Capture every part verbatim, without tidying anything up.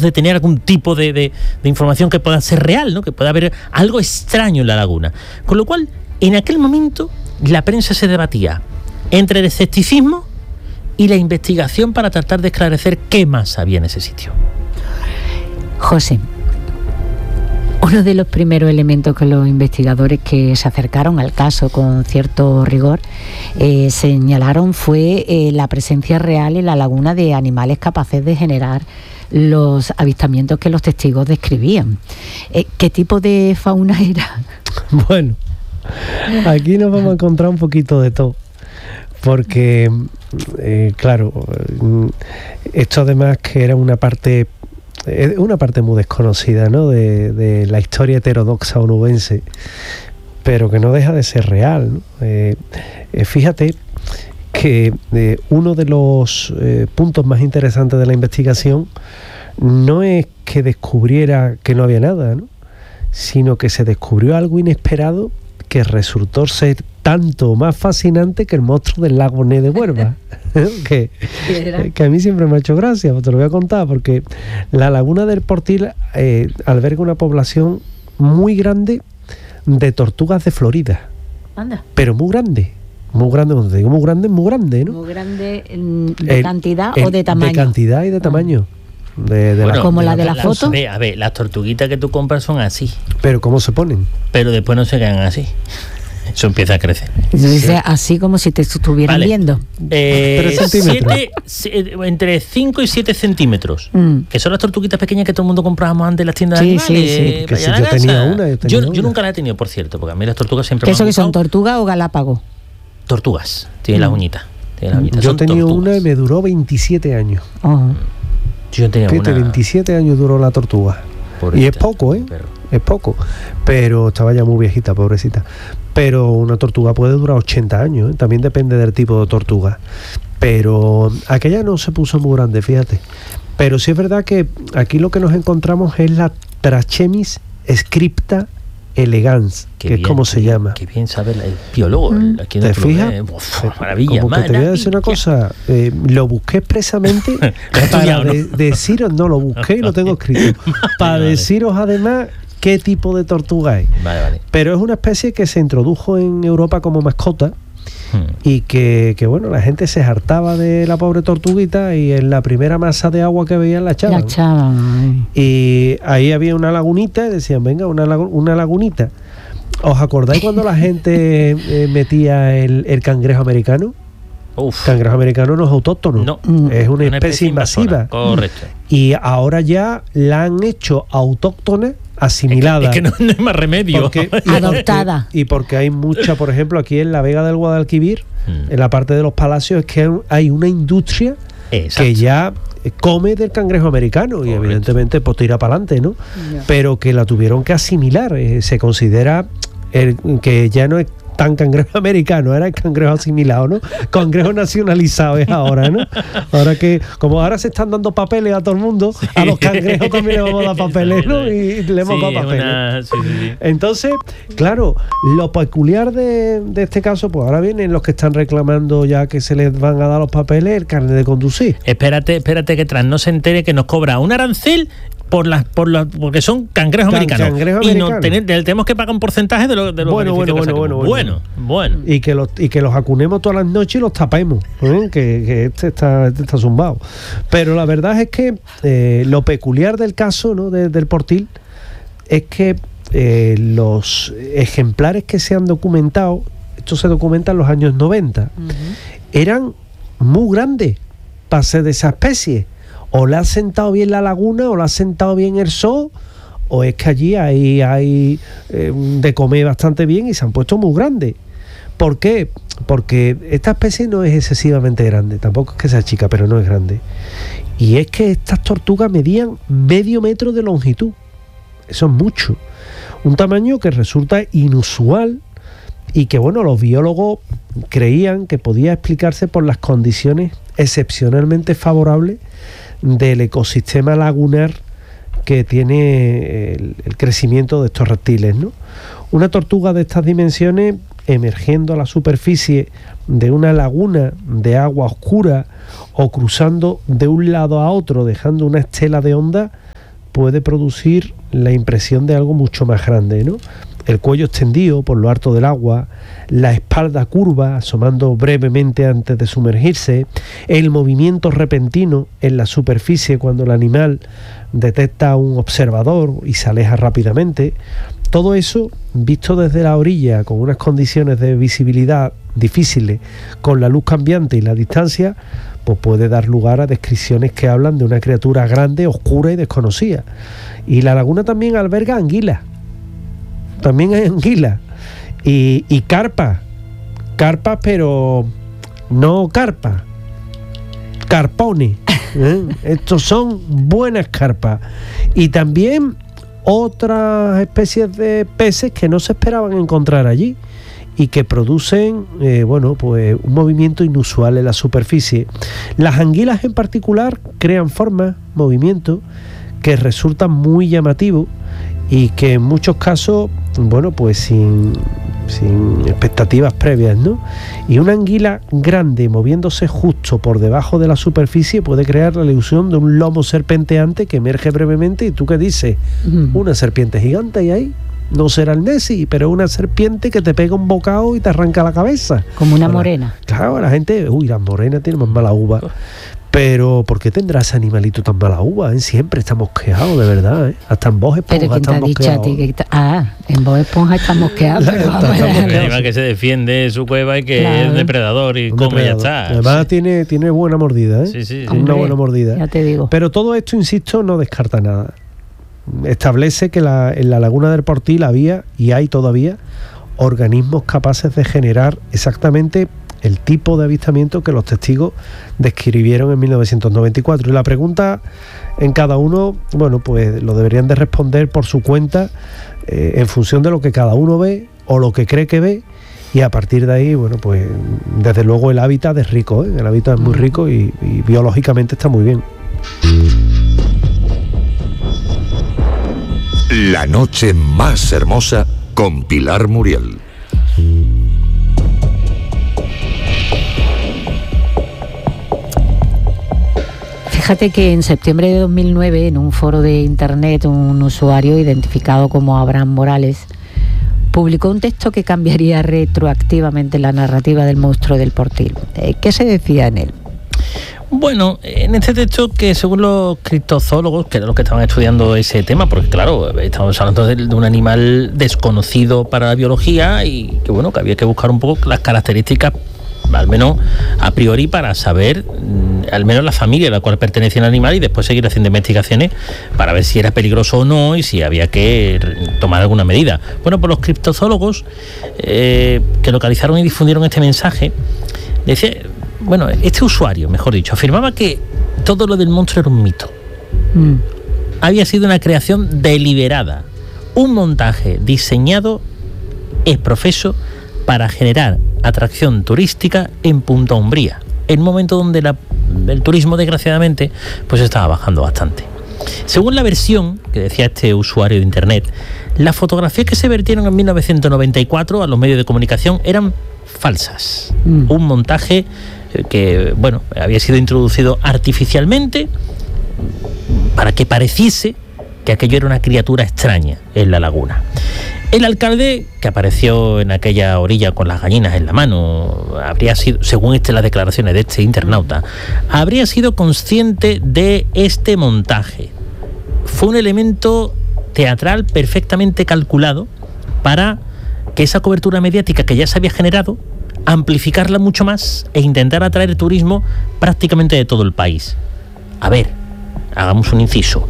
de tener algún tipo de, de, de información que pueda ser real, ¿no? Que pueda haber algo extraño en la laguna. Con lo cual, en aquel momento, la prensa se debatía entre el escepticismo y la investigación para tratar de esclarecer qué más había en ese sitio. José, uno de los primeros elementos que los investigadores que se acercaron al caso con cierto rigor eh, señalaron fue eh, la presencia real en la laguna de animales capaces de generar los avistamientos que los testigos describían. Eh, ¿Qué tipo de fauna era? Bueno, aquí nos vamos a encontrar un poquito de todo, porque, eh, claro, esto además que era una parte... Es una parte muy desconocida, ¿no?, de, de la historia heterodoxa onubense, pero que no deja de ser real, ¿no? Eh, eh, fíjate que eh, uno de los eh, puntos más interesantes de la investigación no es que descubriera que no había nada, ¿no?, sino que se descubrió algo inesperado que resultó ser tanto más fascinante que el monstruo del lago Ness de Huelva. que, que a mí siempre me ha hecho gracia, te lo voy a contar, porque la laguna del Portil eh, alberga una población muy grande de tortugas de Florida. Anda. Pero muy grande, muy grande, cuando te digo muy grande, muy grande, ¿no? Muy grande de el, cantidad el, o de tamaño. De cantidad y de tamaño. De, de bueno, la, como de la de la, la foto. A ver, a ver, las tortuguitas que tú compras son así. Pero ¿cómo se ponen? Pero después no se quedan así. Eso empieza a crecer. Entonces, sí. Así como si te estuvieran vale. viendo. Eh, siete, siete, entre cinco y siete centímetros. Mm. Que son las tortuguitas pequeñas que todo el mundo comprábamos antes en las tiendas sí, de animales. Sí, sí. Que si yo tenía una. Yo, tenía yo, una. yo nunca la he tenido, por cierto, porque a mí las tortugas siempre ¿Qué me eso han que son, gustado. tortugas o galápagos? Tortugas. Tienen mm. las uñitas. Tienen las uñitas. Yo son tenía tortugas. una y me duró veintisiete años. Uh-huh. Yo tenía Fíjate, una... veintisiete años duró la tortuga. Pobrecita, y es poco, ¿eh? Pero... Es poco. Pero estaba ya muy viejita, pobrecita. Pero una tortuga puede durar ochenta años, ¿eh? También depende del tipo de tortuga. Pero aquella no se puso muy grande, fíjate. Pero sí es verdad que aquí lo que nos encontramos es la Trachemis scripta elegans, qué que bien, es como se llama. Qué bien sabe el biólogo. Mm. Aquí ¿Te fijas? Uf, maravilla, como maravilla. Que te voy a decir una cosa, eh, lo busqué expresamente para de, deciros, no, lo busqué y lo tengo escrito, para vale. deciros además qué tipo de tortuga es. Vale, vale. Pero es una especie que se introdujo en Europa como mascota hmm. y que, que, bueno, la gente se hartaba de la pobre tortuguita y en la primera masa de agua que veían la echaban. La echaban. Y ahí había una lagunita y decían, venga, una, lagu- una lagunita. ¿Os acordáis cuando la gente eh, metía el, el cangrejo americano? Uf. Cangrejo americano no es autóctono, no, es una, una especie, especie invasiva. invasora. Correcto. Y ahora ya la han hecho autóctona, asimilada. Es que, es que no, no hay más remedio. Porque, adoptada. Y porque hay mucha, por ejemplo, aquí en la Vega del Guadalquivir, mm. en la parte de los palacios, es que hay una industria Exacto. que ya come del cangrejo americano. Correcto. Y evidentemente pues tira para adelante, ¿no? Yeah. Pero que la tuvieron que asimilar. Eh, se considera el, que ya no es tan cangrejo americano, era el cangrejo asimilado, ¿no? Cangrejo nacionalizado es ahora, ¿no? Ahora que, como ahora se están dando papeles a todo el mundo, sí. a los cangrejos también le vamos a dar papeles, ¿no? Y le hemos sí, dado papeles. Una... Sí, sí. Entonces, claro, lo peculiar de, de este caso, pues ahora vienen los que están reclamando ya que se les van a dar los papeles el carnet de conducir. Espérate, espérate que tras no se entere que nos cobra un arancel por las por las porque son cangrejos Can, americanos cangrejo y americano. no tener, tenemos que pagar un porcentaje de, lo, de los bueno, bueno, bueno, bueno, bueno, bueno, bueno. Y que los y que los acunemos todas las noches y los tapemos, ¿eh? que, que este está este está zumbado. Pero la verdad es que eh, lo peculiar del caso, ¿no? de, del Portil es que eh, los ejemplares que se han documentado, esto se documenta en los años noventa, uh-huh. eran muy grandes para ser de esa especie. O le ha sentado bien la laguna, o le ha sentado bien el sol, o es que allí hay, hay eh, de comer bastante bien y se han puesto muy grandes. ¿Por qué? Porque esta especie no es excesivamente grande, tampoco es que sea chica, pero no es grande. Y es que estas tortugas medían medio metro de longitud. Eso es mucho. Un tamaño que resulta inusual y que, bueno, los biólogos creían que podía explicarse por las condiciones excepcionalmente favorables del ecosistema lagunar que tiene el, el crecimiento de estos reptiles, ¿no? Una tortuga de estas dimensiones emergiendo a la superficie de una laguna de agua oscura o cruzando de un lado a otro dejando una estela de onda, puede producir la impresión de algo mucho más grande, ¿no? El cuello extendido por lo alto del agua, la espalda curva, asomando brevemente antes de sumergirse, el movimiento repentino en la superficie cuando el animal detecta a un observador y se aleja rápidamente. Todo eso, visto desde la orilla, con unas condiciones de visibilidad difíciles, con la luz cambiante y la distancia, pues puede dar lugar a descripciones que hablan de una criatura grande, oscura y desconocida. Y la laguna también alberga anguilas. También hay anguilas y, y carpas, carpas pero no carpas, carpones, ¿eh? Estos son buenas carpas. Y también otras especies de peces que no se esperaban encontrar allí y que producen eh, bueno, pues un movimiento inusual en la superficie. Las anguilas en particular crean formas, movimientos que resultan muy llamativos y que en muchos casos, bueno, pues sin, sin expectativas previas, ¿no? Y una anguila grande moviéndose justo por debajo de la superficie puede crear la ilusión de un lomo serpenteante que emerge brevemente. ¿Y tú qué dices? Mm. Una serpiente gigante y ahí no será el Nessie, pero una serpiente que te pega un bocado y te arranca la cabeza. Como una Ahora, morena. Claro, la gente, uy, las morenas tienen más mala uva. Pero, ¿por qué tendrá ese animalito tan mala uva? ¿Eh? Siempre está mosqueado, de verdad, ¿eh? Hasta en Bob Esponja pero está mosqueado. Ti que está... Ah, en Bob Esponja está mosqueado. El animal que se defiende de su cueva y que claro. es un depredador y un come depredador. Ya está. Además sí. tiene, tiene buena mordida, ¿eh? Sí, sí, sí. Tiene una buena mordida. Ya te digo. Pero todo esto, insisto, no descarta nada. Establece que la, en la laguna del Portil había, y hay todavía, organismos capaces de generar exactamente el tipo de avistamiento que los testigos describieron en mil novecientos noventa y cuatro. Y la pregunta en cada uno, bueno, pues lo deberían de responder por su cuenta, eh, en función de lo que cada uno ve o lo que cree que ve, y a partir de ahí, bueno, pues desde luego el hábitat es rico, ¿eh? El hábitat es muy rico y, y biológicamente está muy bien. La noche más hermosa con Pilar Muriel. Fíjate que en septiembre de dos mil nueve, en un foro de internet, un usuario identificado como Abraham Morales publicó un texto que cambiaría retroactivamente la narrativa del monstruo del Portil. ¿Qué se decía en él? Bueno, en este texto, que según los criptozoólogos, que eran los que estaban estudiando ese tema, porque claro, estamos hablando de, de un animal desconocido para la biología y que bueno, que había que buscar un poco las características, al menos a priori, para saber al menos la familia a la cual pertenecía el animal y después seguir haciendo investigaciones para ver si era peligroso o no y si había que tomar alguna medida. Bueno, pues los criptozoólogos eh, que localizaron y difundieron este mensaje, decía, bueno, este usuario, mejor dicho, afirmaba que todo lo del monstruo era un mito. Mm. Había sido una creación deliberada, un montaje diseñado es profeso para generar atracción turística en Punta Umbría, en un momento donde la, el turismo, desgraciadamente, pues estaba bajando bastante. Según la versión que decía este usuario de internet, las fotografías que se vertieron en mil novecientos noventa y cuatro a los medios de comunicación eran falsas. Mm. Un montaje que, bueno, había sido introducido artificialmente para que pareciese que aquello era una criatura extraña en la laguna. El alcalde, que apareció en aquella orilla con las gallinas en la mano, habría sido, según este, las declaraciones de este internauta, habría sido consciente de este montaje. Fue un elemento teatral perfectamente calculado para que esa cobertura mediática que ya se había generado, amplificarla mucho más e intentar atraer turismo prácticamente de todo el país. A ver, hagamos un inciso.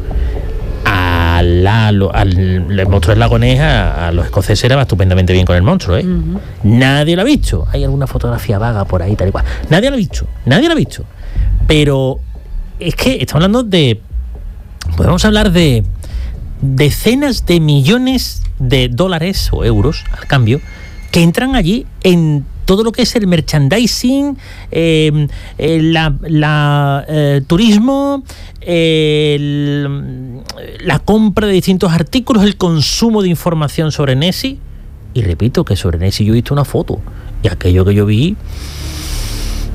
Al, al, al el monstruo del lago Ness, a, a los escoceses era estupendamente bien con el monstruo, ¿eh? Uh-huh. Nadie lo ha visto. Hay alguna fotografía vaga por ahí, tal y cual. Nadie lo ha visto, nadie lo ha visto. Pero es que estamos hablando de... Podemos hablar de decenas de millones de dólares o euros, al cambio, que entran allí en todo lo que es el merchandising, eh, eh, la, la eh, turismo, eh, el, la compra de distintos artículos, el consumo de información sobre Nessie. Y repito que sobre Nessie yo he visto una foto y aquello que yo vi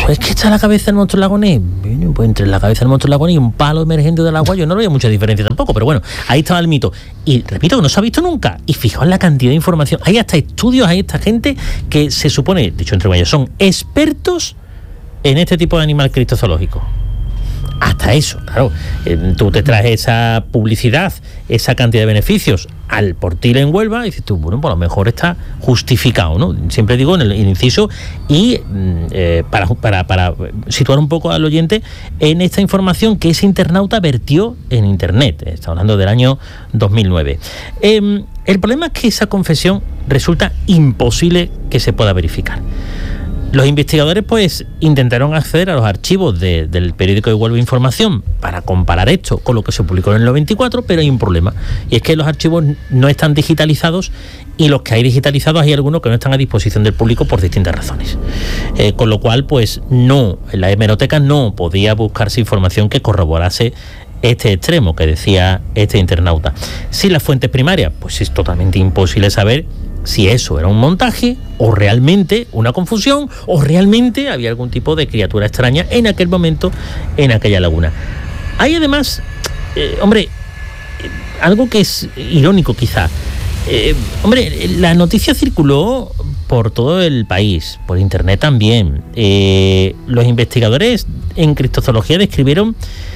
pues es que está la cabeza del monstruo lagonés. Bueno, pues entre la cabeza del monstruo lagonés y un palo emergente del agua yo no veía mucha diferencia tampoco, pero bueno, ahí estaba el mito. Y repito, que no se ha visto nunca. Y fijaos la cantidad de información. Hay hasta estudios, hay esta gente que se supone, dicho entre comillas, son expertos en este tipo de animal criptozoológico. Hasta eso, claro. Eh, tú te traes esa publicidad, esa cantidad de beneficios al Portil en Huelva y dices tú, bueno, pues a lo mejor está justificado, ¿no? Siempre digo en el, el inciso y eh, para, para, para situar un poco al oyente en esta información que ese internauta vertió en internet. Estamos hablando del año dos mil nueve. Eh, el problema es que esa confesión resulta imposible que se pueda verificar. Los investigadores pues intentaron acceder a los archivos de, del periódico de Huelva Información para comparar esto con lo que se publicó en el noventa y cuatro, pero hay un problema, y es que los archivos no están digitalizados y los que hay digitalizados hay algunos que no están a disposición del público por distintas razones. Eh, con lo cual pues no, en la hemeroteca no podía buscarse información que corroborase este extremo que decía este internauta. Si las fuentes primarias, pues es totalmente imposible saber si eso era un montaje o realmente una confusión o realmente había algún tipo de criatura extraña en aquel momento en aquella laguna. Hay además, eh, hombre, eh, algo que es irónico quizá. Eh, hombre, la noticia circuló por todo el país, por internet también. Eh, los investigadores en criptozoología describieron...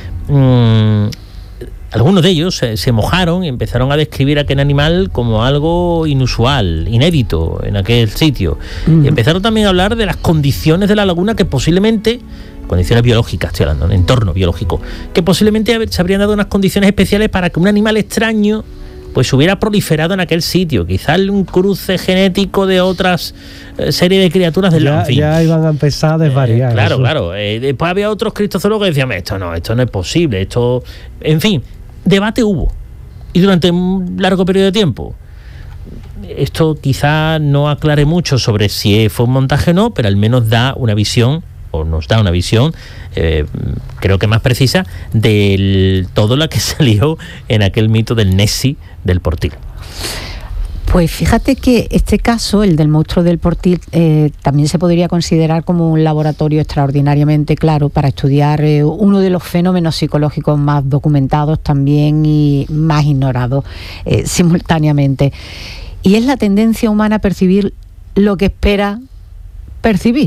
Mmm, Algunos de ellos se, se mojaron y empezaron a describir aquel animal como algo inusual, inédito en aquel sitio. Mm. Y empezaron también a hablar de las condiciones de la laguna que posiblemente, condiciones biológicas, estoy hablando, un entorno biológico, que posiblemente se habrían dado unas condiciones especiales para que un animal extraño pues hubiera proliferado en aquel sitio, quizás un cruce genético de otras eh, serie de criaturas del ya, en fin. ya iban a empezar a desvariar. Eh, claro, eso. claro. Eh, después había otros criptozoólogos que decían, esto no, esto no es posible, esto... En fin, debate hubo. Y durante un largo periodo de tiempo. Esto quizá no aclare mucho sobre si fue un montaje o no, pero al menos da una visión, o nos da una visión, eh, creo que más precisa, de todo lo que salió en aquel mito del Nessie del Portil. Pues fíjate que este caso, el del monstruo del Portil, eh, también se podría considerar como un laboratorio extraordinariamente claro para estudiar eh, uno de los fenómenos psicológicos más documentados también y más ignorados eh, simultáneamente. Y es la tendencia humana a percibir lo que espera percibir.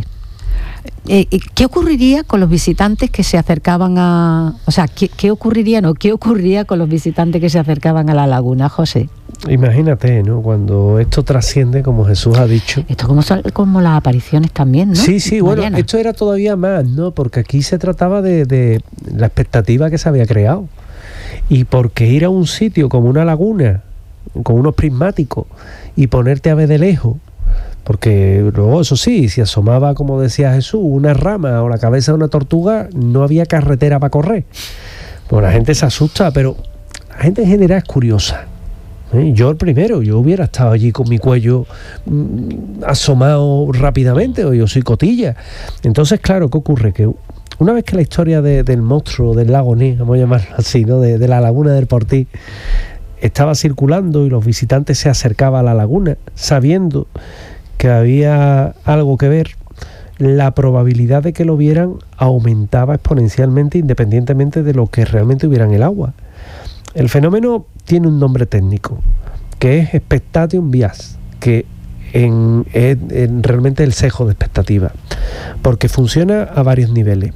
Eh, ¿Qué ocurriría con los visitantes que se acercaban a... O sea, ¿qué, qué ocurriría, no? ¿Qué ocurriría con los visitantes que se acercaban a la laguna, José? Imagínate, ¿no? Cuando esto trasciende, como Jesús ha dicho. Esto como, como las apariciones también, ¿no? Sí, sí, Mariana. Bueno, esto era todavía más, ¿no? Porque aquí se trataba de, de la expectativa que se había creado. Y porque ir a un sitio como una laguna, con unos prismáticos, y ponerte a ver de lejos, porque luego, eso sí, si asomaba, como decía Jesús, una rama o la cabeza de una tortuga, no había carretera para correr. Pues la gente se asusta, pero la gente en general es curiosa. ¿Eh? Yo el primero, yo hubiera estado allí con mi cuello mmm, asomado rápidamente, o yo soy cotilla. Entonces, claro, ¿qué ocurre? Que una vez que la historia de, del monstruo del lago Ness, vamos a llamarlo así, ¿no? de, de la laguna del Portil, estaba circulando y los visitantes se acercaban a la laguna sabiendo que había algo que ver, la probabilidad de que lo vieran aumentaba exponencialmente independientemente de lo que realmente hubiera en el agua. El fenómeno tiene un nombre técnico, que es expectation bias, que en, es en realmente el sesgo de expectativa, porque funciona a varios niveles.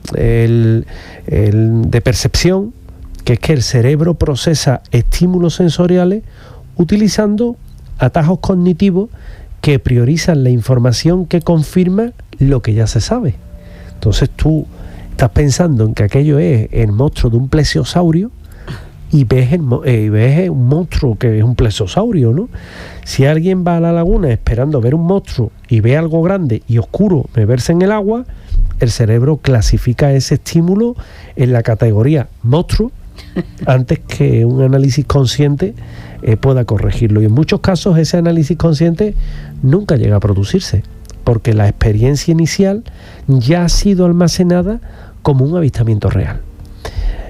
El, el de percepción, que es que el cerebro procesa estímulos sensoriales utilizando atajos cognitivos que priorizan la información que confirma lo que ya se sabe. Entonces tú estás pensando en que aquello es el monstruo de un plesiosaurio y ves, el, eh, ves un monstruo que es un plesiosaurio, ¿no? Si alguien va a la laguna esperando ver un monstruo y ve algo grande y oscuro moverse en el agua, el cerebro clasifica ese estímulo en la categoría monstruo antes que un análisis consciente eh, pueda corregirlo. Y en muchos casos ese análisis consciente nunca llega a producirse, porque la experiencia inicial ya ha sido almacenada como un avistamiento real.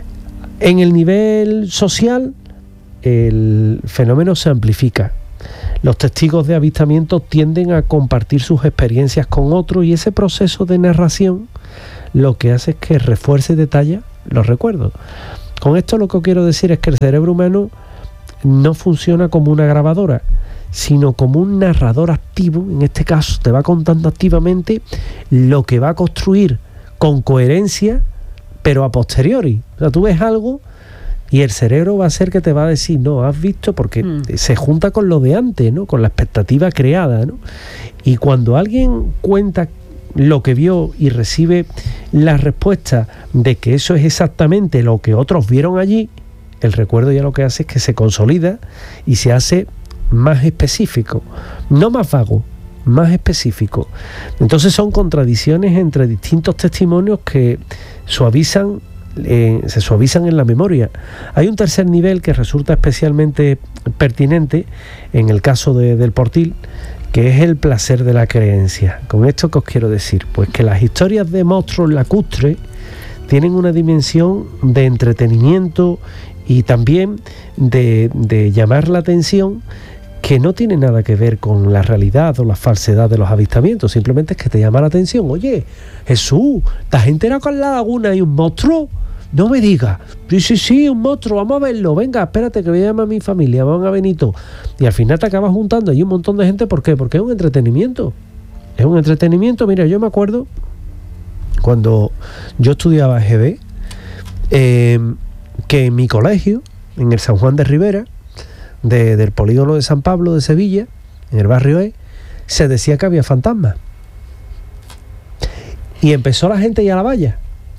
En el nivel social, el fenómeno se amplifica. Los testigos de avistamiento tienden a compartir sus experiencias con otros y ese proceso de narración lo que hace es que refuerce y detalla los recuerdos. Con esto lo que quiero decir es que el cerebro humano no funciona como una grabadora, sino como un narrador activo. En este caso te va contando activamente lo que va a construir con coherencia, pero a posteriori. O sea, tú ves algo y el cerebro va a ser que te va a decir, no, has visto, porque mm. se junta con lo de antes, ¿no? Con la expectativa creada, ¿no? Y cuando alguien cuenta lo que vio y recibe la respuesta de que eso es exactamente lo que otros vieron allí, el recuerdo ya lo que hace es que se consolida y se hace más específico, no más vago, más específico. Entonces son contradicciones entre distintos testimonios que suavizan Eh, se suavizan en la memoria. Hay un tercer nivel que resulta especialmente pertinente en el caso de, del Portil, que es el placer de la creencia. ¿Con esto qué os quiero decir? Pues que las historias de monstruos lacustres tienen una dimensión de entretenimiento y también de, de llamar la atención, que no tiene nada que ver con la realidad o la falsedad de los avistamientos. Simplemente es que te llama la atención. Oye, Jesús, ¿te has enterado que en la laguna hay un monstruo? No me digas. Sí, sí, sí, un monstruo, vamos a verlo. Venga, espérate que voy a llamar a mi familia, van a Benito. Y al final te acabas juntando ahí un montón de gente. ¿Por qué? Porque es un entretenimiento. Es un entretenimiento. Mira, yo me acuerdo cuando yo estudiaba G B, eh, que en mi colegio, en el San Juan de Ribera, de, del polígono de San Pablo de Sevilla, en el barrio E, se decía que había fantasmas. Y empezó la gente ya a la valla.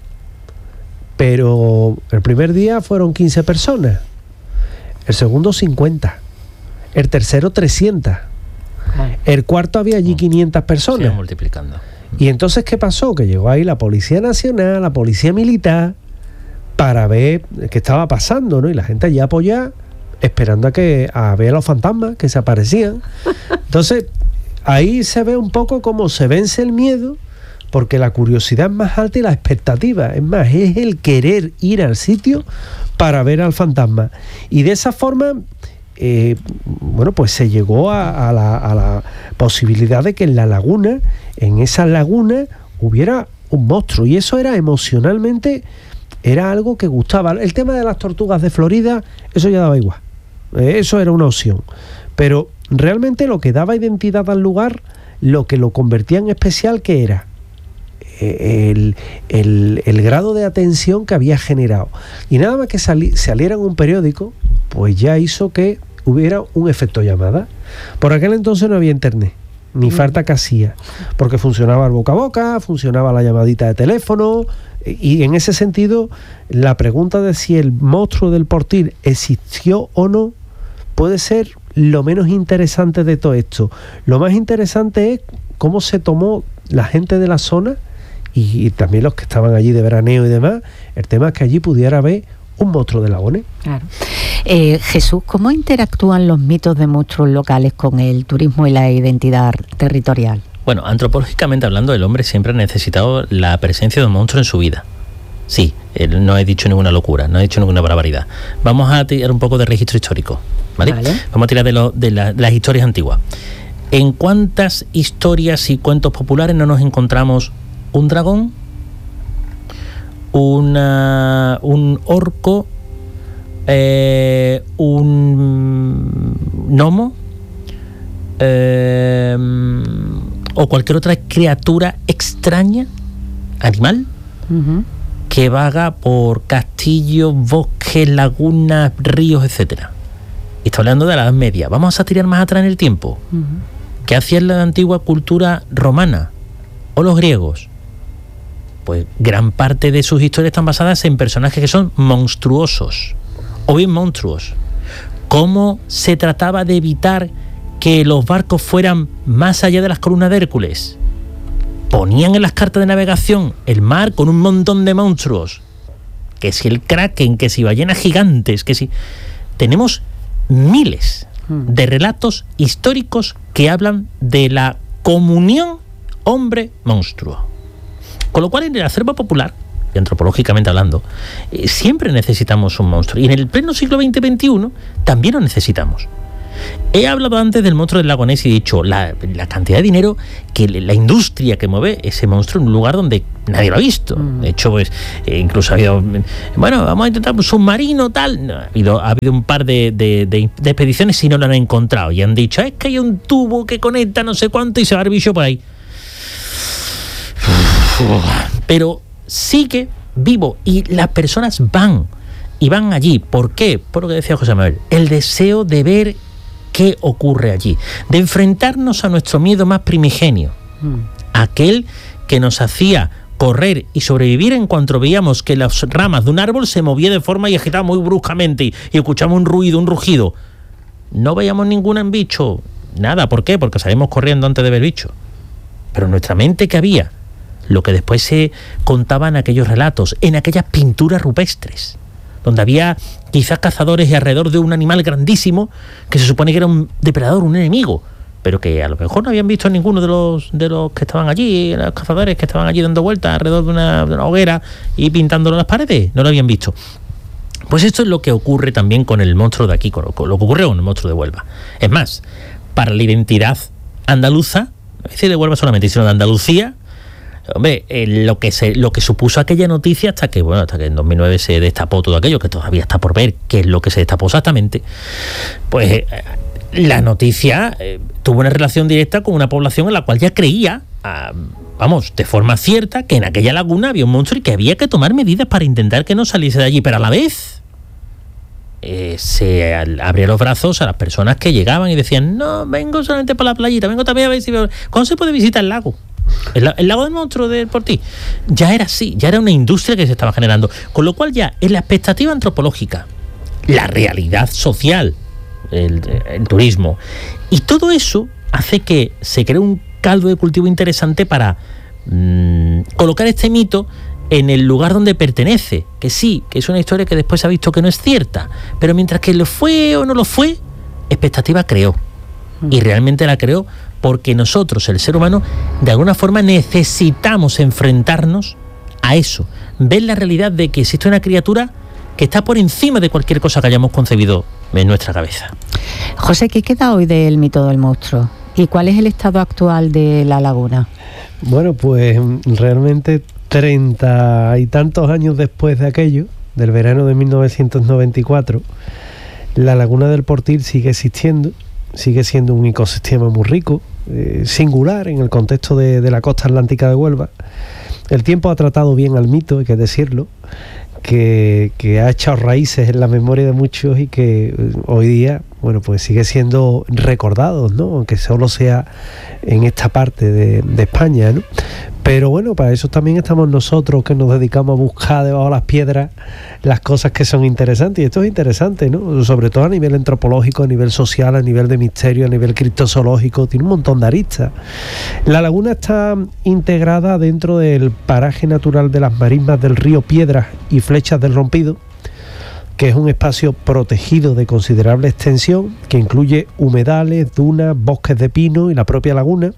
Pero el primer día fueron quince personas, el segundo cincuenta, el tercero trescientas, el cuarto había allí quinientas personas. Se multiplicando. Y entonces, ¿qué pasó? Que llegó ahí la Policía Nacional, la Policía Militar, para ver qué estaba pasando, ¿no? Y la gente allí apoyada, esperando a que a ver a los fantasmas que se aparecían. Entonces, ahí se ve un poco cómo se vence el miedo, porque la curiosidad es más alta y la expectativa. Es más, es el querer ir al sitio para ver al fantasma. Y de esa forma, eh, bueno, pues se llegó a, a, la, a la posibilidad de que en la laguna, en esa laguna, hubiera un monstruo. Y eso era emocionalmente, era algo que gustaba. El tema de las tortugas de Florida, eso ya daba igual. Eh, eso era una opción. Pero realmente lo que daba identidad al lugar, lo que lo convertía en especial, ¿qué era? El, el, el grado de atención que había generado. Y nada más que sali, saliera en un periódico, pues ya hizo que hubiera un efecto llamada. Por aquel entonces no había internet, ni falta que hacía, porque funcionaba el boca a boca, funcionaba la llamadita de teléfono, y en ese sentido la pregunta de si el monstruo del Portil existió o no puede ser lo menos interesante de todo esto. Lo más interesante es cómo se tomó la gente de la zona y, y también los que estaban allí de veraneo y demás, el tema es que allí pudiera haber un monstruo de Lagones. Claro. Eh, Jesús, ¿cómo interactúan los mitos de monstruos locales con el turismo y la identidad territorial? Bueno, antropológicamente hablando, el hombre siempre ha necesitado la presencia de un monstruo en su vida. Sí, él no he dicho ninguna locura, no he dicho ninguna barbaridad. Vamos a tirar un poco de registro histórico, ¿vale? Vale. Vamos a tirar de, lo, de la, las historias antiguas. ¿En cuántas historias y cuentos populares no nos encontramos un dragón, una, un orco, eh, un gnomo eh, o cualquier otra criatura extraña, animal, uh-huh, que vaga por castillos, bosques, lagunas, ríos, etcétera? Y está hablando de la Edad Media. Vamos a tirar más atrás en el tiempo. Uh-huh. ¿Qué hacía la antigua cultura romana o los griegos? Pues gran parte de sus historias están basadas en personajes que son monstruosos o bien monstruos. ¿Cómo se trataba de evitar que los barcos fueran más allá de las columnas de Hércules? Ponían en las cartas de navegación el mar con un montón de monstruos. Que si el kraken, que si ballenas gigantes, que si... Tenemos miles de relatos históricos que hablan de la comunión hombre-monstruo. Con lo cual, en el acervo popular, y antropológicamente hablando, eh, siempre necesitamos un monstruo. Y en el pleno siglo veinte veintiuno también lo necesitamos. He hablado antes del monstruo del lago Ness y he dicho la, la cantidad de dinero que la industria que mueve ese monstruo en un lugar donde nadie lo ha visto. Mm. De hecho, pues eh, incluso ha habido, bueno, vamos a intentar un submarino, tal. No, ha, habido, ha habido un par de, de, de, de expediciones y no lo han encontrado. Y han dicho, es que hay un tubo que conecta no sé cuánto y se va el bicho por ahí. Pero sigue vivo y las personas van y van allí. ¿Por qué? Por lo que decía José Manuel, el deseo de ver qué ocurre allí, de enfrentarnos a nuestro miedo más primigenio, mm. aquel que nos hacía correr y sobrevivir en cuanto veíamos que las ramas de un árbol se movían de forma y agitaban muy bruscamente y, y escuchamos un ruido, un rugido. No veíamos ninguna en bicho, nada. ¿Por qué? Porque salimos corriendo antes de ver bicho. Pero en nuestra mente, ¿qué había? Lo que después se contaba en aquellos relatos, en aquellas pinturas rupestres, donde había quizás cazadores y alrededor de un animal grandísimo que se supone que era un depredador, un enemigo, pero que a lo mejor no habían visto a ninguno de los de los que estaban allí, los cazadores que estaban allí dando vueltas alrededor de una, de una hoguera y pintándolo en las paredes, no lo habían visto. Pues esto es lo que ocurre también con el monstruo de aquí, con lo, con lo que ocurrió con el monstruo de Huelva. Es más, para la identidad andaluza, no es decir de Huelva solamente, sino de Andalucía, hombre, eh, lo que se, lo que supuso aquella noticia hasta que, bueno, hasta que en dos mil nueve se destapó todo aquello, que todavía está por ver qué es lo que se destapó exactamente, pues eh, la noticia eh, tuvo una relación directa con una población en la cual ya creía, ah, vamos, de forma cierta, que en aquella laguna había un monstruo y que había que tomar medidas para intentar que no saliese de allí, pero a la vez eh, se abría los brazos a las personas que llegaban y decían, no, vengo solamente para la playita, vengo también a ver si veo... ¿Cuándo se puede visitar el lago? El, el lago del monstruo del Portí. Ya era así, ya era una industria que se estaba generando, con lo cual ya en la expectativa antropológica, la realidad social, el, el turismo y todo eso hace que se cree un caldo de cultivo interesante para mmm, colocar este mito en el lugar donde pertenece, que sí, que es una historia que después se ha visto que no es cierta, pero mientras que lo fue o no lo fue, expectativa creó, y realmente la creó porque nosotros, el ser humano, de alguna forma necesitamos enfrentarnos a eso, ver la realidad de que existe una criatura que está por encima de cualquier cosa que hayamos concebido en nuestra cabeza. José, ¿qué queda hoy del mito del monstruo? ¿Y cuál es el estado actual de la laguna? Bueno, pues realmente treinta y tantos años después de aquello, del verano de mil novecientos noventa y cuatro, la laguna del Portil sigue existiendo, sigue siendo un ecosistema muy rico, eh, singular en el contexto de, de la costa atlántica de Huelva. El tiempo ha tratado bien al mito, hay que decirlo, que, que ha echado raíces en la memoria de muchos y que eh, hoy día, bueno, pues sigue siendo recordado, ¿no? Aunque solo sea en esta parte de, de España, ¿no? Pero bueno, para eso también estamos nosotros, que nos dedicamos a buscar debajo de las piedras las cosas que son interesantes. Y esto es interesante, ¿no? Sobre todo a nivel antropológico, a nivel social, a nivel de misterio, a nivel criptozoológico. Tiene un montón de aristas. La laguna está integrada dentro del paraje natural de las marismas del río Piedras y Flechas del Rompido, que es un espacio protegido de considerable extensión, que incluye humedales, dunas, bosques de pino y la propia laguna.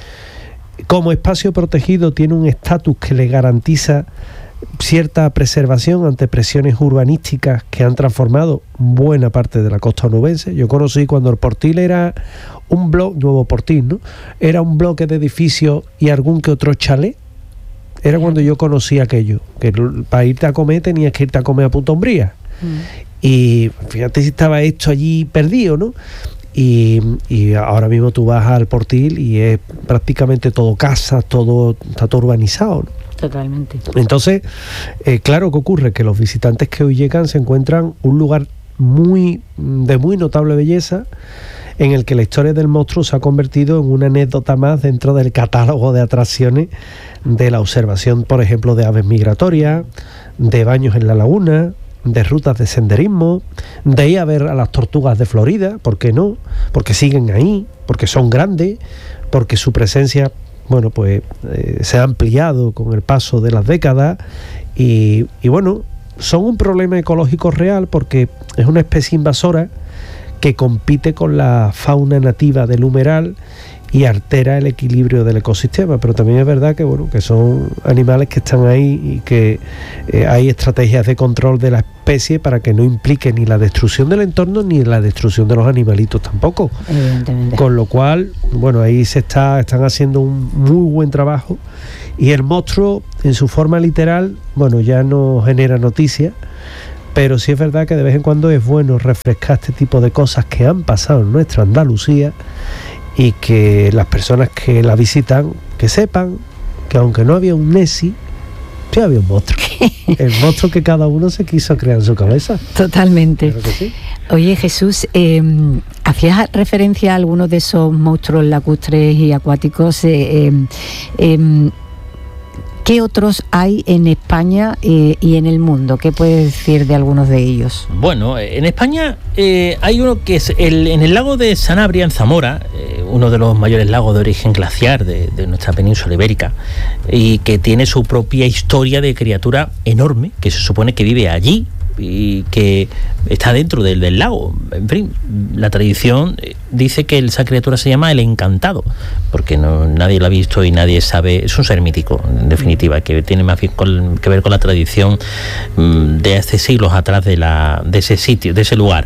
Como espacio protegido tiene un estatus que le garantiza cierta preservación ante presiones urbanísticas que han transformado buena parte de la costa onubense. Yo conocí cuando el Portil era un bloque, Nuevo Portil, ¿no? Era un bloque de edificios y algún que otro chalet. Era cuando yo conocí aquello, que para irte a comer tenías que irte a comer a Punta Umbría. Mm. Y fíjate si estaba esto allí perdido, ¿no? Y, y ahora mismo tú vas al Portil y es prácticamente todo casas, todo está todo urbanizado, ¿no? Totalmente. Entonces, eh, claro que ocurre que los visitantes que hoy llegan se encuentran un lugar muy de muy notable belleza, en el que la historia del monstruo se ha convertido en una anécdota más dentro del catálogo de atracciones de la observación, por ejemplo, de aves migratorias, de baños en la laguna, de rutas de senderismo, de ir a ver a las tortugas de Florida, ¿por qué no? Porque siguen ahí, porque son grandes, porque su presencia, bueno, pues eh, se ha ampliado con el paso de las décadas y, y bueno, son un problema ecológico real porque es una especie invasora que compite con la fauna nativa del humeral y altera el equilibrio del ecosistema. Pero también es verdad que bueno que son animales que están ahí y que eh, hay estrategias de control de la especie para que no implique ni la destrucción del entorno ni la destrucción de los animalitos tampoco. Evidentemente. Con lo cual, bueno, ahí se está están haciendo un muy buen trabajo, y el monstruo en su forma literal, bueno, ya no genera noticias, pero sí es verdad que de vez en cuando es bueno refrescar este tipo de cosas que han pasado en nuestra Andalucía, y que las personas que la visitan que sepan que aunque no había un Nessie, sí había un monstruo. El monstruo que cada uno se quiso crear en su cabeza. Totalmente. Claro que sí. Oye, Jesús, eh, hacías referencia a algunos de esos monstruos lacustres y acuáticos. Eh, eh, eh, ¿Qué otros hay en España eh, y en el mundo? ¿Qué puedes decir de algunos de ellos? Bueno, en España eh, hay uno que es el, en el lago de Sanabria, en Zamora, eh, uno de los mayores lagos de origen glaciar de, de nuestra península ibérica, y que tiene su propia historia de criatura enorme, que se supone que vive allí y que está dentro del, del lago. En fin, la tradición dice que esa criatura se llama el Encantado, porque no, nadie lo ha visto y nadie sabe. Es un ser mítico, en definitiva, que tiene más bien con, que ver con la tradición mmm, de hace siglos atrás de, la, de ese sitio, de ese lugar.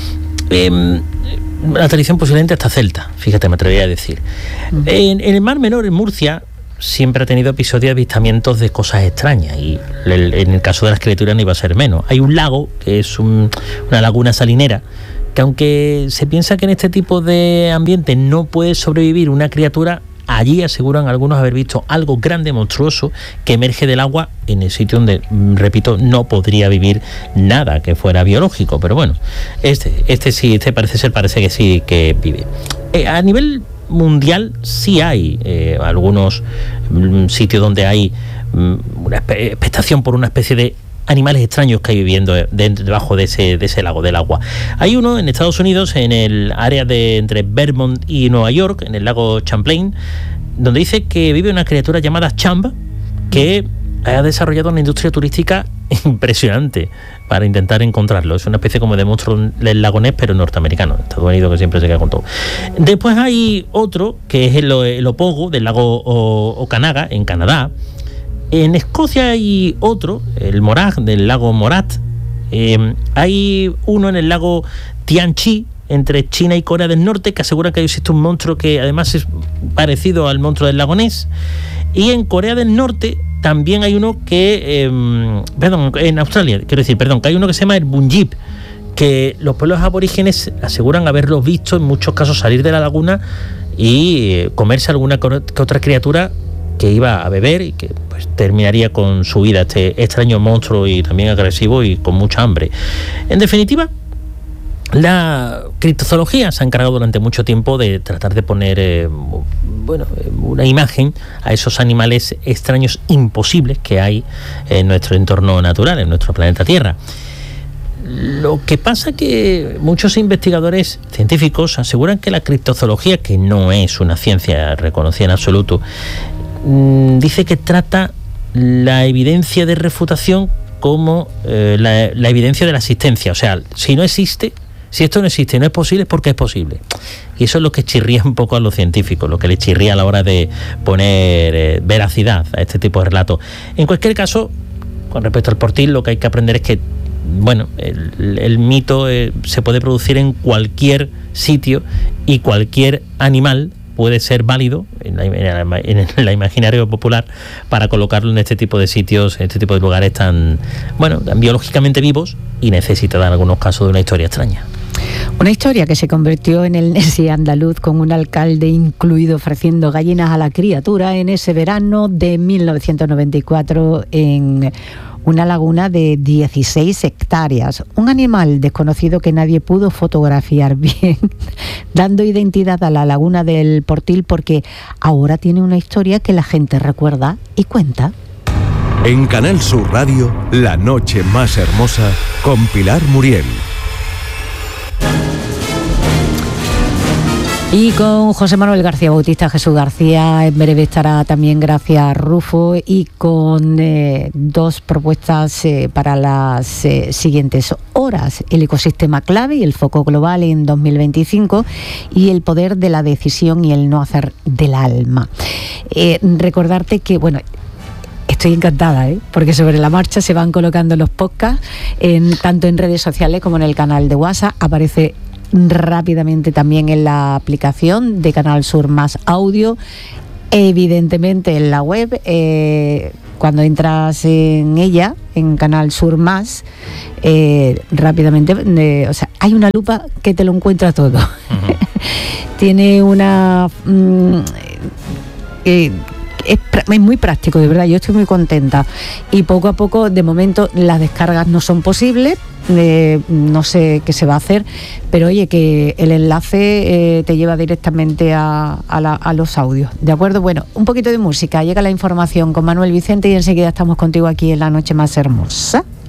Eh, la tradición posiblemente hasta celta, fíjate, me atrevería a decir. Uh-huh. En, en el Mar Menor, en Murcia, siempre ha tenido episodios de avistamientos de cosas extrañas, y el, en el caso de las criaturas no iba a ser menos. Hay un lago que es un, una laguna salinera, que aunque se piensa que en este tipo de ambiente no puede sobrevivir una criatura, allí aseguran algunos haber visto algo grande, monstruoso, que emerge del agua en el sitio donde, repito, no podría vivir nada que fuera biológico. Pero bueno, este, este sí, este parece ser, parece que sí que vive. Eh, a nivel mundial sí hay eh, algunos mm, sitios donde hay mm, una expectación por una especie de animales extraños que hay viviendo de, de, debajo de ese, de ese lago del agua. Hay uno en Estados Unidos, en el área de entre Vermont y Nueva York, en el lago Champlain, donde dice que vive una criatura llamada Champ, que ha desarrollado una industria turística impresionante para intentar encontrarlo. Es una especie como de monstruo del lago Ness, pero norteamericano, Estados Unidos, que siempre se queda con todo. Después hay otro, que es el, el Opogo, del lago Okanaga, en Canadá. En Escocia hay otro, el Morag, del lago Morat. Eh, hay uno en el lago Tianchi, entre China y Corea del Norte, que asegura que existe un monstruo que además es parecido al monstruo del lago Ness. Y en Corea del Norte también hay uno que, eh, perdón, en Australia, quiero decir, perdón, que hay uno que se llama el Bunjip, que los pueblos aborígenes aseguran haberlos visto en muchos casos salir de la laguna y eh, comerse alguna que otra criatura que iba a beber y que pues terminaría con su vida, este extraño monstruo y también agresivo y con mucha hambre. En definitiva, la criptozoología se ha encargado durante mucho tiempo de tratar de poner eh, bueno, una imagen a esos animales extraños imposibles que hay en nuestro entorno natural, en nuestro planeta Tierra. Lo que pasa es que muchos investigadores científicos aseguran que la criptozoología, que no es una ciencia reconocida en absoluto, mmm, dice que trata la evidencia de refutación como eh, la, la evidencia de la existencia. O sea, si no existe, si esto no existe y no es posible, es porque es posible. Y eso es lo que chirría un poco a los científicos, lo que les chirría a la hora de poner eh, veracidad a este tipo de relatos. En cualquier caso, con respecto al portil, lo que hay que aprender es que, bueno, el, el mito eh, se puede producir en cualquier sitio y cualquier animal puede ser válido en la, en, la, en el imaginario popular para colocarlo en este tipo de sitios, en este tipo de lugares tan, bueno, tan biológicamente vivos, y necesita en algunos casos de una historia extraña. Una historia que se convirtió en el Nessie andaluz, con un alcalde incluido ofreciendo gallinas a la criatura en ese verano de mil novecientos noventa y cuatro en una laguna de dieciséis hectáreas. Un animal desconocido que nadie pudo fotografiar bien, dando identidad a la laguna del Portil, porque ahora tiene una historia que la gente recuerda y cuenta. En Canal Sur Radio, La Noche Más Hermosa, con Pilar Muriel. Y con José Manuel García Bautista, Jesús García, en breve estará también Gracia Rufo, y con eh, dos propuestas eh, para las eh, siguientes horas: el ecosistema clave y el foco global en dos mil veinticinco, y el poder de la decisión y el no hacer del alma. Eh, recordarte que, bueno, estoy encantada, ¿eh? Porque sobre la marcha se van colocando los podcasts, en, tanto en redes sociales como en el canal de WhatsApp. Aparece rápidamente también en la aplicación de Canal Sur Más Audio, evidentemente en la web. Eh, cuando entras en ella, en Canal Sur Más, eh, rápidamente, eh, o sea, hay una lupa que te lo encuentra todo. Uh-huh. Tiene una... Mm, eh, Es, es muy práctico, de verdad, yo estoy muy contenta, y poco a poco, de momento, las descargas no son posibles, eh, no sé qué se va a hacer, pero oye, que el enlace eh, te lleva directamente a, a, la, a los audios, ¿de acuerdo? Bueno, un poquito de música, llega la información con Manuel Vicente y enseguida estamos contigo aquí en La Noche Más Hermosa.